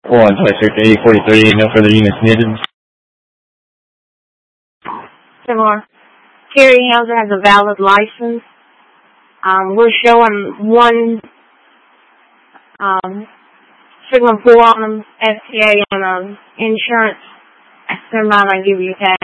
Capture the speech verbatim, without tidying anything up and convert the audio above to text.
One, twenty-six, eighty, forty-three, no further units needed. Similar. Carrie Hauser has a valid license. Um, we're showing one um, Sigma four on them, S T A on um, insurance. Never mind, I'll give you a tag.